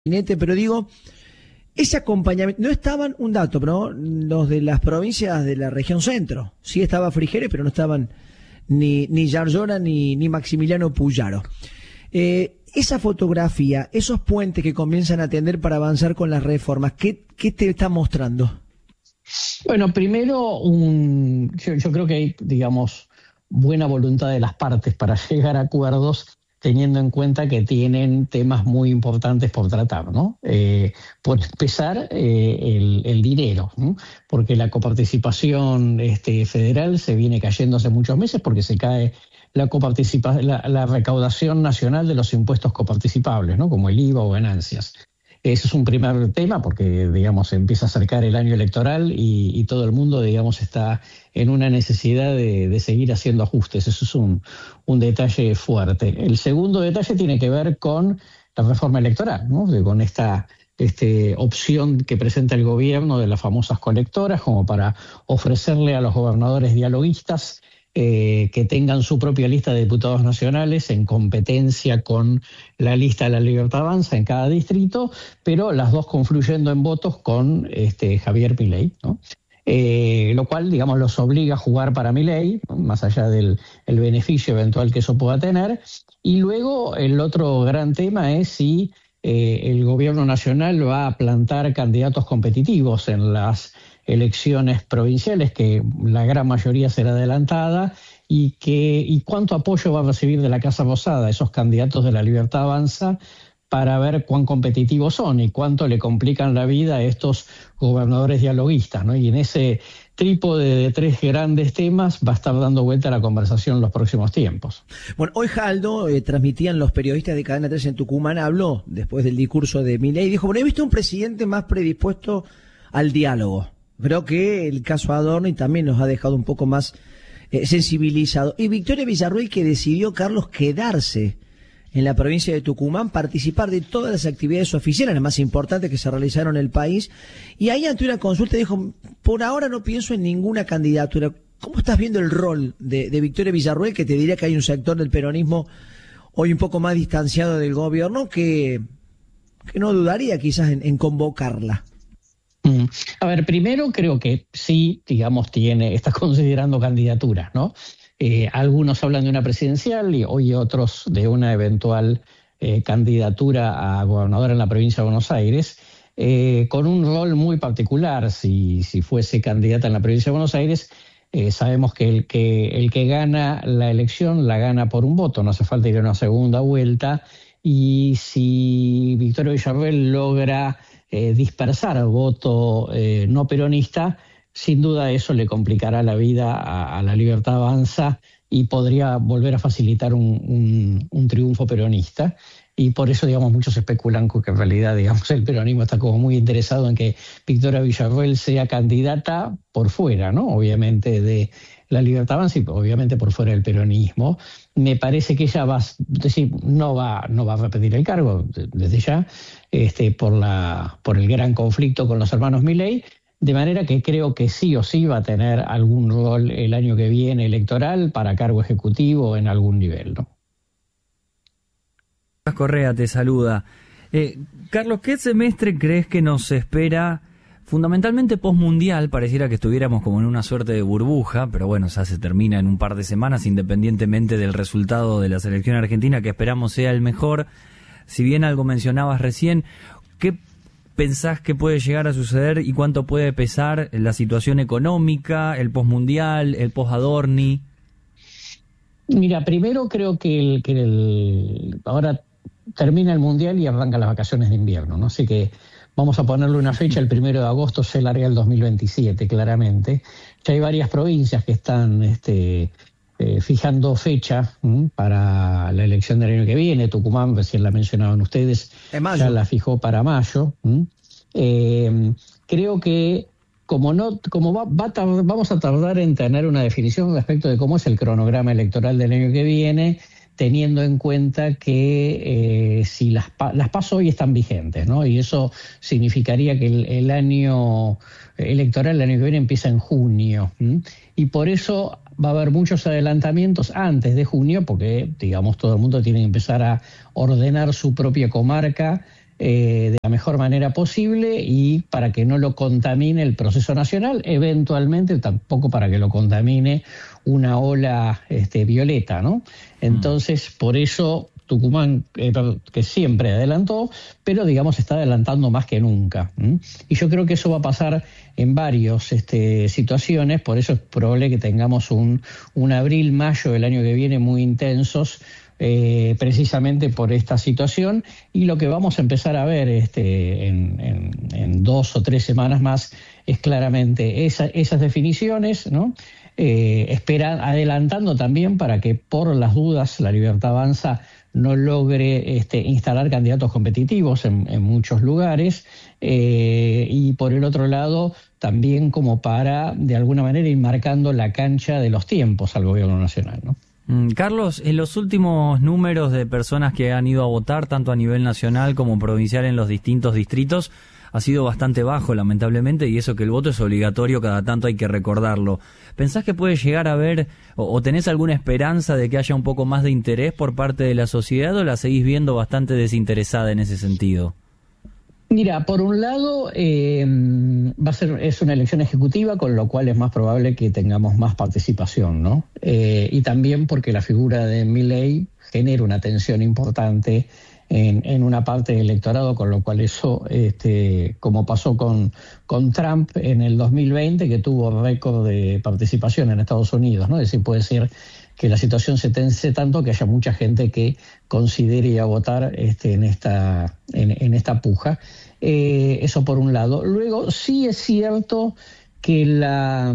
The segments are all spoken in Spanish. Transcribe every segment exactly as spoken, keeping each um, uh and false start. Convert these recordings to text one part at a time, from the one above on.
gabinete, pero digo, ese acompañamiento, no estaban, un dato, ¿no? Los de las provincias de la región centro, sí estaba Frigeres, pero no estaban ni, ni Yarlora ni, ni Maximiliano Puyaro. Eh, esa fotografía, esos puentes que comienzan a tender para avanzar con las reformas, ¿qué, qué te está mostrando? Bueno, primero, un, yo, yo creo que hay, digamos, buena voluntad de las partes para llegar a acuerdos, teniendo en cuenta que tienen temas muy importantes por tratar, ¿no? Eh, por empezar, eh, el, el dinero, ¿no? Porque la coparticipación este, federal se viene cayendo hace muchos meses porque se cae la, coparticipa la, la recaudación nacional de los impuestos coparticipables, ¿no? Como el I V A o ganancias. Ese es un primer tema porque, digamos, empieza a acercar el año electoral y, y todo el mundo, digamos, está en una necesidad de, de seguir haciendo ajustes. Eso es un, un detalle fuerte. El segundo detalle tiene que ver con la reforma electoral, ¿no? De, con esta este, opción que presenta el gobierno de las famosas colectoras como para ofrecerle a los gobernadores dialoguistas Eh, que tengan su propia lista de diputados nacionales en competencia con la lista de La Libertad Avanza en cada distrito, pero las dos confluyendo en votos con este, Javier Milei, ¿no? Eh, lo cual, digamos, los obliga a jugar para Milei, ¿no? Más allá del el beneficio eventual que eso pueda tener. Y luego el otro gran tema es si eh, el gobierno nacional va a plantar candidatos competitivos en las elecciones provinciales, que la gran mayoría será adelantada, y, que, y cuánto apoyo va a recibir de la Casa Rosada esos candidatos de La Libertad Avanza para ver cuán competitivos son y cuánto le complican la vida a estos gobernadores dialoguistas, ¿no? Y en ese trípode de tres grandes temas va a estar dando vuelta a la conversación en los próximos tiempos. Bueno, hoy Jaldo, eh, transmitían los periodistas de Cadena tres en Tucumán, habló después del discurso de Milei y dijo, bueno, he visto un presidente más predispuesto al diálogo. Creo que el caso Adorni también nos ha dejado un poco más eh, sensibilizado. Y Victoria Villarruel, que decidió, Carlos, quedarse en la provincia de Tucumán, participar de todas las actividades oficiales, las más importantes que se realizaron en el país. Y ahí ante una consulta dijo, por ahora no pienso en ninguna candidatura. ¿Cómo estás viendo el rol de, de Victoria Villarruel, que te diría que hay un sector del peronismo hoy un poco más distanciado del gobierno que, que no dudaría quizás en, en convocarla? A ver, primero creo que sí, digamos, tiene, está considerando candidaturas, ¿no? Eh, algunos hablan de una presidencial y hoy otros de una eventual eh, candidatura a gobernadora en la provincia de Buenos Aires, eh, con un rol muy particular. Si, si fuese candidata en la provincia de Buenos Aires, eh, sabemos que el, que el que gana la elección la gana por un voto, no hace falta ir a una segunda vuelta, y si Victoria Villarruel logra Eh, dispersar el voto eh, no peronista, sin duda eso le complicará la vida a, a La Libertad Avanza y podría volver a facilitar un, un, un triunfo peronista. Y por eso, digamos, muchos especulan que en realidad, digamos, el peronismo está como muy interesado en que Victoria Villarruel sea candidata por fuera, ¿no? Obviamente de La Libertad Avanza y obviamente por fuera del peronismo. Me parece que ella va, es decir, no va, no va a repetir el cargo desde ya, este, por la, por el gran conflicto con los hermanos Milei, de manera que creo que sí o sí va a tener algún rol el año que viene electoral para cargo ejecutivo en algún nivel, ¿no? Correa te saluda. Eh, Carlos, ¿qué semestre crees que nos espera? Fundamentalmente postmundial, pareciera que estuviéramos como en una suerte de burbuja, pero bueno, ya se termina en un par de semanas, independientemente del resultado de la selección argentina, que esperamos sea el mejor. Si bien algo mencionabas recién, ¿qué pensás que puede llegar a suceder y cuánto puede pesar la situación económica, el postmundial, el post-Adorni? Mira, primero creo que, el, que el, ahora termina el mundial y arrancan las vacaciones de invierno, ¿no? Así que vamos a ponerle una fecha, el primero de agosto se larga el dos mil veintisiete, claramente. Ya hay varias provincias que están este, eh, fijando fecha ¿m? para la elección del año que viene. Tucumán, recién la mencionaban ustedes, ya la fijó para mayo. Eh, creo que como no, como va, va a tardar, vamos a tardar en tener una definición respecto de cómo es el cronograma electoral del año que viene, teniendo en cuenta que eh, si las, las PASO hoy están vigentes, ¿no? Y eso significaría que el, el año electoral, el año que viene, empieza en junio. ¿m? Y por eso va a haber muchos adelantamientos antes de junio, porque, digamos, todo el mundo tiene que empezar a ordenar su propia comarca eh, de la mejor manera posible y para que no lo contamine el proceso nacional, eventualmente tampoco para que lo contamine una ola este, violeta, ¿no? Entonces, por eso Tucumán, eh, que siempre adelantó, pero digamos está adelantando más que nunca. ¿m? Y yo creo que eso va a pasar en varias este, situaciones, por eso es probable que tengamos un, un abril, mayo del año que viene muy intensos, eh, precisamente por esta situación, y lo que vamos a empezar a ver este, en, en, en dos o tres semanas más es claramente esa, esas definiciones, ¿no? Eh, esperan, adelantando también para que por las dudas la Libertad Avanza no logre este, instalar candidatos competitivos en, en muchos lugares, eh, y por el otro lado también como para de alguna manera ir marcando la cancha de los tiempos al gobierno nacional, ¿no? Carlos, en los últimos números de personas que han ido a votar, tanto a nivel nacional como provincial en los distintos distritos, ha sido bastante bajo, lamentablemente, y eso que el voto es obligatorio, cada tanto hay que recordarlo. ¿Pensás que puede llegar a haber, o, o tenés alguna esperanza de que haya un poco más de interés por parte de la sociedad, o la seguís viendo bastante desinteresada en ese sentido? Mira, por un lado, eh, va a ser es una elección ejecutiva, con lo cual es más probable que tengamos más participación, ¿no? Eh, y también porque la figura de Milei genera una tensión importante en, en una parte del electorado, con lo cual eso, este, como pasó con, con Trump en el dos mil veinte, que tuvo récord de participación en Estados Unidos, ¿no? Es decir, puede ser que la situación se tense tanto que haya mucha gente que considere ir a votar este, en esta en, en esta puja. Eh, eso por un lado. Luego, sí es cierto que la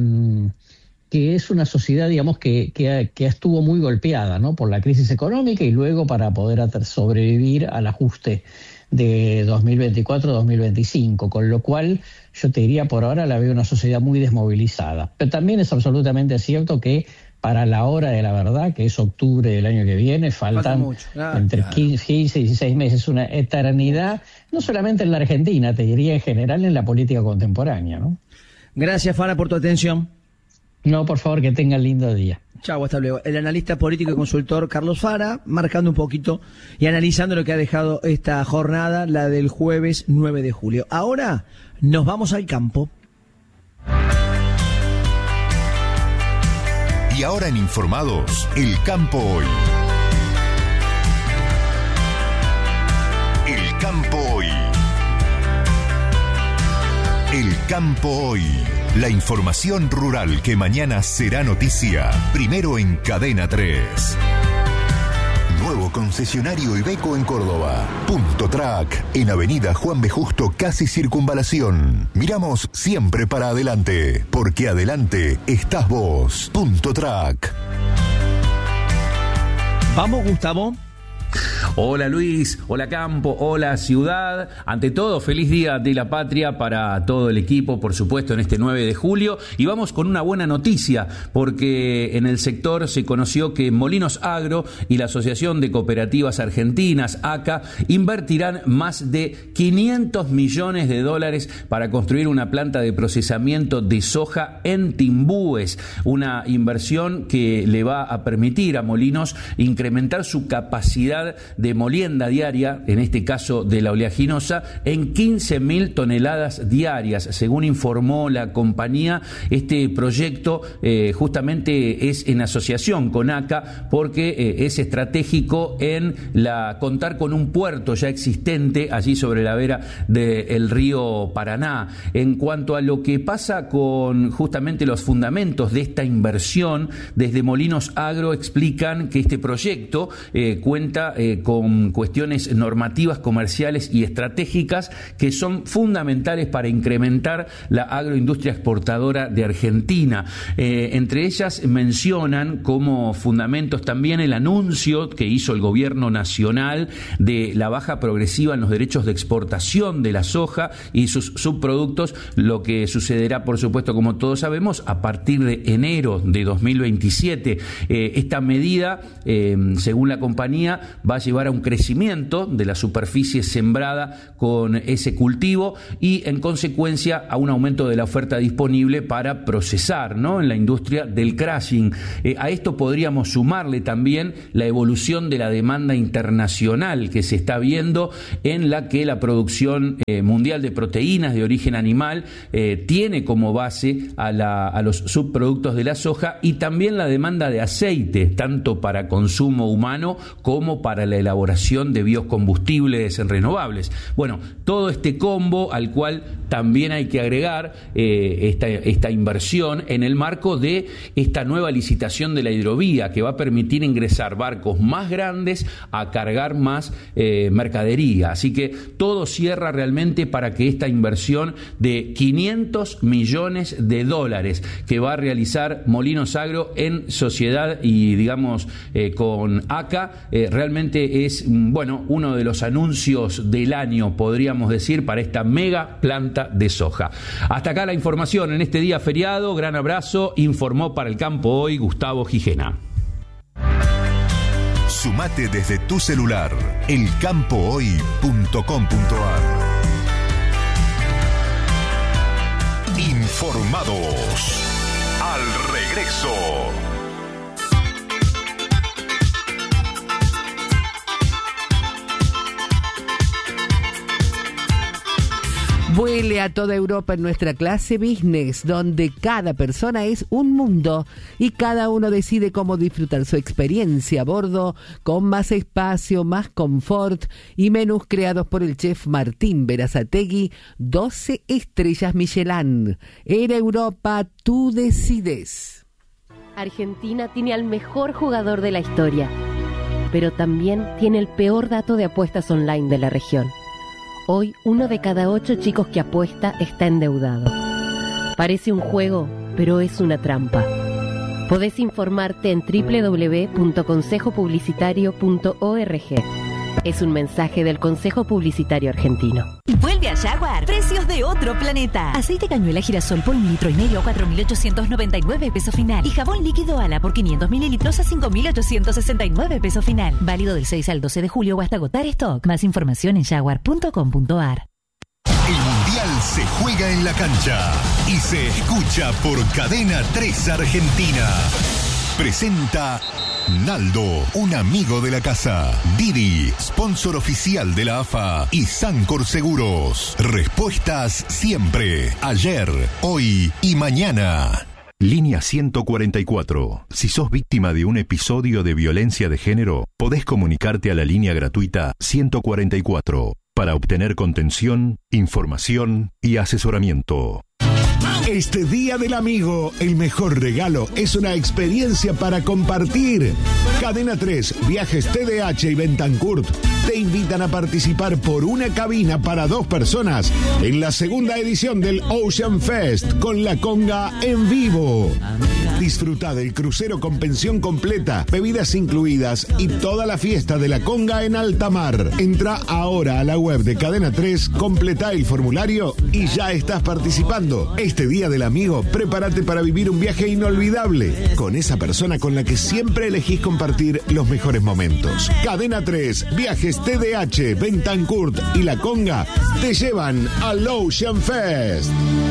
que es una sociedad, digamos, que, que, que estuvo muy golpeada, ¿no? Por la crisis económica, y luego para poder sobrevivir al ajuste de dos mil veinticuatro a dos mil veinticinco, con lo cual yo te diría por ahora la veo una sociedad muy desmovilizada. Pero también es absolutamente cierto que para la hora de la verdad, que es octubre del año que viene, faltan Falta entre quince y dieciséis meses, una eternidad, no solamente en la Argentina, te diría en general en la política contemporánea, ¿no? Gracias, Fara, por tu atención. No, por favor, que tengan lindo día. Chau, hasta luego. El analista político y consultor Carlos Fara, marcando un poquito y analizando lo que ha dejado esta jornada, la del jueves nueve de julio. Ahora nos vamos al campo. Y ahora en Informados, el campo hoy. El campo hoy. El campo hoy. La información rural que mañana será noticia. Primero en Cadena tres. Nuevo concesionario Iveco en Córdoba. Punto Track, en Avenida Juan B. Justo, casi Circunvalación. Miramos siempre para adelante, porque adelante estás vos. Punto Track. Vamos, Gustavo. Hola Luis, hola Campo, hola Ciudad. Ante todo, feliz Día de la Patria para todo el equipo, por supuesto, en este nueve de julio. Y vamos con una buena noticia, porque en el sector se conoció que Molinos Agro y la Asociación de Cooperativas Argentinas, A C A, invertirán más de quinientos millones de dólares para construir una planta de procesamiento de soja en Timbúes. Una inversión que le va a permitir a Molinos incrementar su capacidad de molienda diaria, en este caso de la oleaginosa, en quince mil toneladas diarias, según informó la compañía. Este proyecto eh, justamente es en asociación con A C A, porque eh, es estratégico en la contar con un puerto ya existente allí sobre la vera del río Paraná. En cuanto a lo que pasa con justamente los fundamentos de esta inversión, desde Molinos Agro explican que este proyecto eh, cuenta eh, con cuestiones normativas, comerciales y estratégicas que son fundamentales para incrementar la agroindustria exportadora de Argentina. Eh, entre ellas mencionan como fundamentos también el anuncio que hizo el gobierno nacional de la baja progresiva en los derechos de exportación de la soja y sus subproductos, lo que sucederá, por supuesto, como todos sabemos, a partir de enero de dos mil veintisiete. Eh, esta medida, eh, según la compañía, va a llevar llevar a un crecimiento de la superficie sembrada con ese cultivo y en consecuencia a un aumento de la oferta disponible para procesar, ¿no?, en la industria del crushing. Eh, a esto podríamos sumarle también la evolución de la demanda internacional que se está viendo, en la que la producción eh, mundial de proteínas de origen animal eh, tiene como base a, la, a los subproductos de la soja, y también la demanda de aceite, tanto para consumo humano como para la elaboración de biocombustibles renovables. Bueno, todo este combo al cual también hay que agregar eh, esta, esta inversión en el marco de esta nueva licitación de la hidrovía, que va a permitir ingresar barcos más grandes a cargar más eh, mercadería. Así que todo cierra realmente para que esta inversión de quinientos millones de dólares que va a realizar Molinos Agro en sociedad y digamos eh, con A C A eh, realmente es, bueno, uno de los anuncios del año, podríamos decir, para esta mega planta de soja. Hasta acá la información en este día feriado. Gran abrazo. Informó para El Campo Hoy Gustavo Gijena. Sumate desde tu celular, el campo hoy punto com punto a r. Informados. Al regreso. Vuele a toda Europa en nuestra clase business, donde cada persona es un mundo y cada uno decide cómo disfrutar su experiencia a bordo, con más espacio, más confort y menús creados por el chef Martín Berazategui, doce estrellas Michelin. En Europa, tú decides. Argentina tiene al mejor jugador de la historia, pero también tiene el peor dato de apuestas online de la región. Hoy, uno de cada ocho chicos que apuesta está endeudado. Parece un juego, pero es una trampa. Podés informarte en doble u doble u doble u punto consejo publicitario punto org. Es un mensaje del Consejo Publicitario Argentino. Vuelve a Jaguar. Precios de otro planeta. Aceite cañuela girasol por un litro y medio a cuatro mil ochocientos noventa y nueve pesos final. Y jabón líquido Ala por quinientos mililitros a cinco mil ochocientos sesenta y nueve pesos final. Válido del seis al doce de julio o hasta agotar stock. Más información en jaguar punto com punto a r. El Mundial se juega en la cancha y se escucha por Cadena tres Argentina. Presenta Naldo, un amigo de la casa. Didi, sponsor oficial de la A F A. Y Sancor Seguros. Respuestas siempre, ayer, hoy y mañana. Línea ciento cuarenta y cuatro. Si sos víctima de un episodio de violencia de género, podés comunicarte a la línea gratuita ciento cuarenta y cuatro para obtener contención, información y asesoramiento. Este Día del Amigo, el mejor regalo es una experiencia para compartir. Cadena tres, Viajes T D H y Bentancurt te invitan a participar por una cabina para dos personas en la segunda edición del Ocean Fest con La Conga en vivo. Disfruta del crucero con pensión completa, bebidas incluidas y toda la fiesta de La Conga en alta mar. Entra ahora a la web de Cadena tres, completa el formulario y ya estás participando. Este Día del Amigo, prepárate para vivir un viaje inolvidable con esa persona con la que siempre elegís compartir los mejores momentos. Cadena tres, Viajes T D H, Bentancurt y La Conga te llevan al Ocean Fest.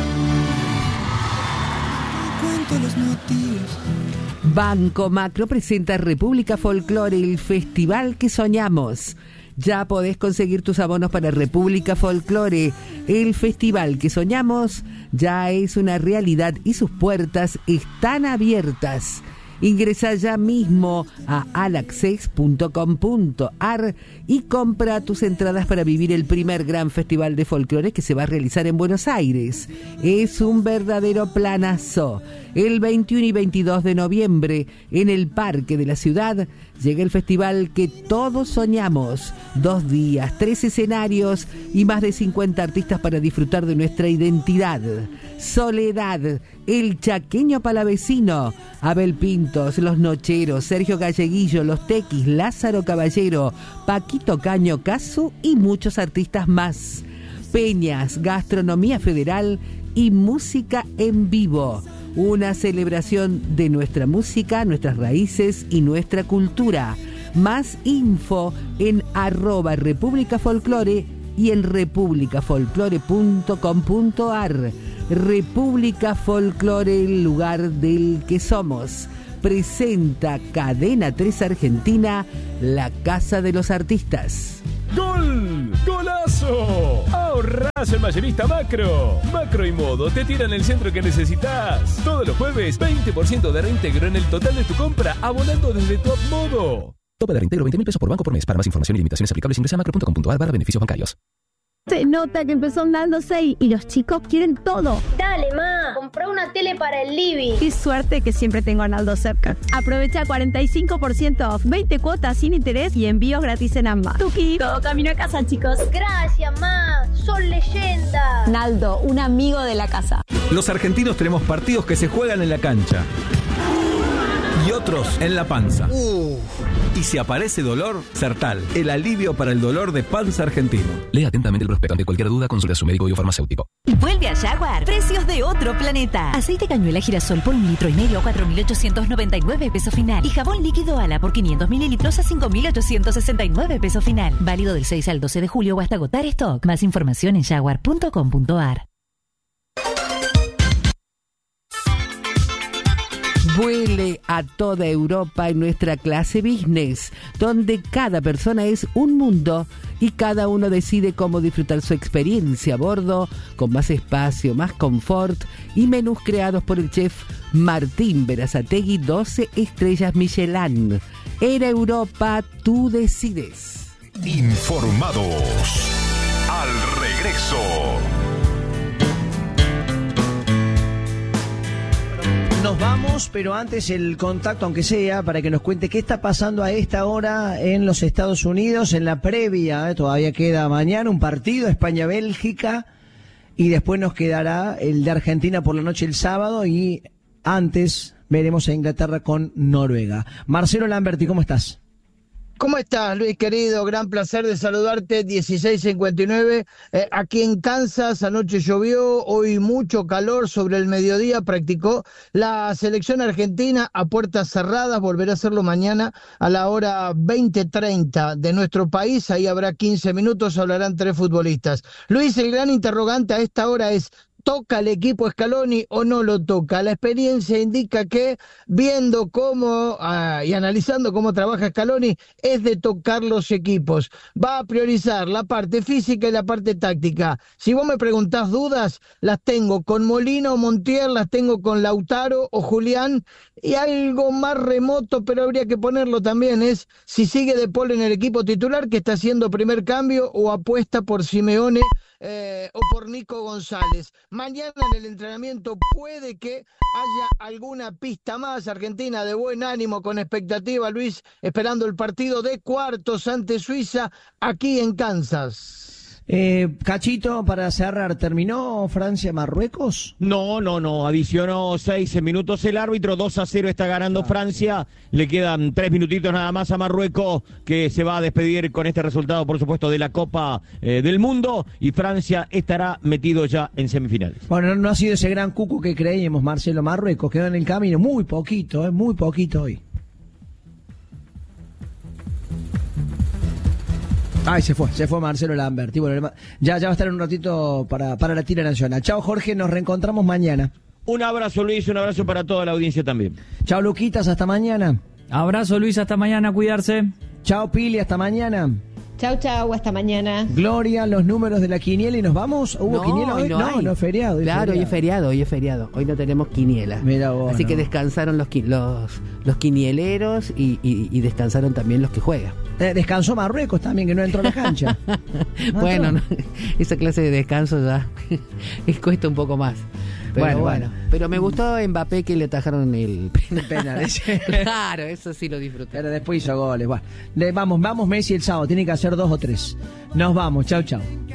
Banco Macro presenta República Folklore, el festival que soñamos. Ya podés conseguir tus abonos para República Folklore. El festival que soñamos ya es una realidad y sus puertas están abiertas. Ingresa ya mismo a alaccess punto com punto a r y compra tus entradas para vivir el primer gran festival de folclore que se va a realizar en Buenos Aires. Es un verdadero planazo. El veintiuno y veintidós de noviembre, en el Parque de la Ciudad, llega el festival que todos soñamos. Dos días, tres escenarios y más de cincuenta artistas para disfrutar de nuestra identidad. Soledad, El Chaqueño Palavecino, Abel Pintos, Los Nocheros, Sergio Galleguillo, Los Tequis, Lázaro Caballero, Paquito Caño Casu y muchos artistas más. Peñas, gastronomía federal y música en vivo. Una celebración de nuestra música, nuestras raíces y nuestra cultura. Más info en arroba República Folclore y en república folclore punto com punto ar. República Folclore, el lugar del que somos. Presenta Cadena tres Argentina, la casa de los artistas. ¡Gol! ¡Golazo! ¡Ahorrás en Mayorista Macro! Macro y Modo te tiran el centro que necesitas. Todos los jueves, veinte por ciento de reintegro en el total de tu compra, abonando desde Top Modo. Tope de reintegro veinte mil pesos por banco por mes. Para más información y limitaciones aplicables ingresa a macro punto com punto ar barra beneficios bancarios. Se nota que empezó andando seis y los chicos quieren todo. Dale, ma, comprá una tele para el living. Qué suerte que siempre tengo a Naldo cerca. Aprovecha cuarenta y cinco por ciento off, veinte cuotas sin interés y envíos gratis en ambas. Tuki, todo camino a casa, chicos. Gracias, ma, son leyendas. Naldo, un amigo de la casa. Los argentinos tenemos partidos que se juegan en la cancha y otros en la panza. Uh. Y si aparece dolor, Sertal, el alivio para el dolor de panza argentino. Lea atentamente el prospecto. Ante cualquier duda, consulte a su médico y o farmacéutico. Vuelve a Jaguar. Precios de otro planeta. Aceite cañuela girasol por un litro y medio a cuatro mil ochocientos noventa y nueve pesos final. Y jabón líquido Ala por quinientos mililitros a cinco mil ochocientos sesenta y nueve pesos final. Válido del seis al doce de julio o hasta agotar stock. Más información en jaguar punto com punto ar. Vuele a toda Europa en nuestra clase business, donde cada persona es un mundo y cada uno decide cómo disfrutar su experiencia a bordo, con más espacio, más confort y menús creados por el chef Martín Berazategui, doce estrellas Michelin. Era Europa, tú decides. Informados. Al regreso. Nos vamos, pero antes el contacto, aunque sea, para que nos cuente qué está pasando a esta hora en los Estados Unidos, en la previa, eh, todavía queda mañana un partido, España-Bélgica, y después nos quedará el de Argentina por la noche el sábado, y antes veremos a Inglaterra con Noruega. Marcelo Lamberti, ¿cómo estás? ¿Cómo estás, Luis, querido? Gran placer de saludarte. dieciséis cincuenta y nueve. Eh, aquí en Kansas, anoche llovió, hoy mucho calor. Sobre el mediodía practicó la selección argentina a puertas cerradas. Volverá a hacerlo mañana a la hora veinte treinta de nuestro país. Ahí habrá quince minutos, hablarán tres futbolistas. Luis, el gran interrogante a esta hora es: ¿toca el equipo Scaloni o no lo toca? La experiencia indica que, viendo cómo uh, y analizando cómo trabaja Scaloni, es de tocar los equipos. Va a priorizar la parte física y la parte táctica. Si vos me preguntás dudas, las tengo con Molina o Montiel, las tengo con Lautaro o Julián, y algo más remoto, pero habría que ponerlo también, es si sigue De Paul en el equipo titular, que está haciendo primer cambio, o apuesta por Simeone Eh, o por Nico González. Mañana en el entrenamiento puede que haya alguna pista más. Argentina de buen ánimo, con expectativa, Luis, esperando el partido de cuartos ante Suiza aquí en Kansas. Eh, Cachito, para cerrar, ¿terminó Francia-Marruecos? No, no, no, adicionó seis minutos el árbitro, dos a cero está ganando ah. Francia, le quedan tres minutitos nada más a Marruecos, que se va a despedir con este resultado, por supuesto, de la Copa eh, del Mundo, y Francia estará metido ya en semifinales. Bueno, no, no ha sido ese gran cuco que creíamos, Marcelo. Marruecos quedó en el camino, muy poquito, eh, muy poquito hoy. Ay, se fue, se fue Marcelo Lamberti. Bueno, ya, ya va a estar en un ratito para, para la tira nacional. Chao, Jorge, nos reencontramos mañana. Un abrazo, Luis, un abrazo para toda la audiencia también. Chao, Luquitas, hasta mañana. Abrazo, Luis, hasta mañana, cuidarse. Chao, Pili, hasta mañana. Chau, chau, hasta mañana. Gloria, los números de la quiniela y nos vamos. ¿Hubo no, quiniela hoy? No, no, no es feriado. Claro, feriado. hoy es feriado, hoy es feriado. Hoy no tenemos quiniela. Mira vos, Así no. que descansaron los, los, los quinieleros y, y, y descansaron también los que juegan. Eh, descansó Marruecos también, que no entró a la cancha. No bueno, no, esa clase de descanso ya cuesta un poco más. Pero bueno, bueno, bueno, pero me gustó Mbappé, que le atajaron el penal. penal Claro, eso sí lo disfruté. Pero después hizo goles. Bueno, de, vamos, vamos Messi el sábado, tiene que hacer dos o tres. Nos vamos, chau, chau.